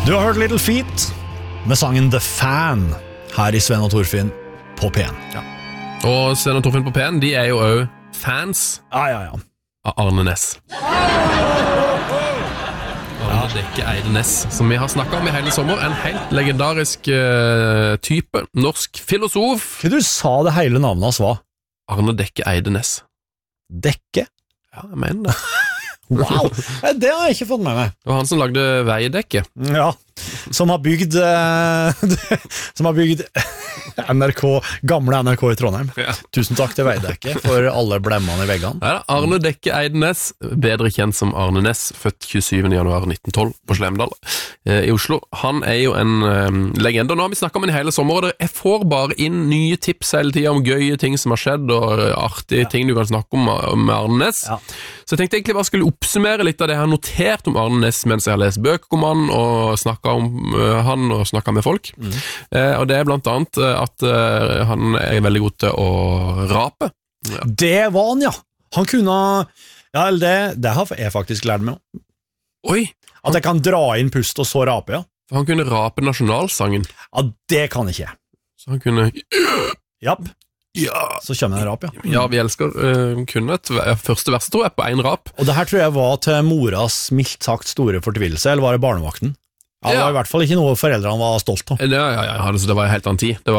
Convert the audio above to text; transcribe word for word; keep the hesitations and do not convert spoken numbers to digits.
Du har hørt Little Feet med sangen The Fan her i Sven og Torfinn på P en. Ja. Og Sven og Torfinn på P en, de er jo også fans Ja, ja, ja. av Arne Næss. Arne Dekke Eide Næss, som vi har snakket om i hele sommer. En helt legendarisk uh, type, norsk filosof. Hva du sa det hele navnet hans var? Arne Dekke Eide Næss. Dekke? Ja, jeg mener det. Wow, det har jeg ikke fått med meg. Det var han som lagde Veidekke. Ja, som har bygd eh, Som har bygd N R K, gamle N R K i Trondheim. Ja. Tusen takk til Veidekke for alle blemmene i veggene. Ja, Arne Dekke Eide Næss, bedre kjent som Arne Næss, født tjuesyvende januar nitten tolv på Slemdal eh, i Oslo. Han er jo en eh, legende, og nå har vi snakket om den hele sommer, og jeg får bare inn nye tips hele tiden om gøye ting som har skjedd, og artige ja. ting du kan snakke om med Arne Næss. Ja. Så jeg tenkte egentlig bare skulle oppsummere litt av det jeg har notert om Arne Næss mens jeg har lest bøker om han, og snakket om uh, han, og snakket med folk. Mm. Uh, og det er blant annet uh, at uh, han er veldig god til å rape. Ja. Det var han, ja! Han kunne... Ja, det, det har jeg faktisk lært meg om. Oi! At jeg kan dra inn pust og så rape, ja. For han kunne rape nasjonalsangen. Ja, det kan jeg ikke. Så han kunne... Japp. Ja. Så kommer en rap, ja. Ja, vi elsker uh, kunnet. Første vers, tror jeg, på en rap. Og det her tror jeg var til moras mildt sagt store fortvilelse, eller var det barnevakten? Ja, det var i hvert fall ikke noe foreldrene var stolt av. Ja, ja, ja, det var en helt annen tid. Det var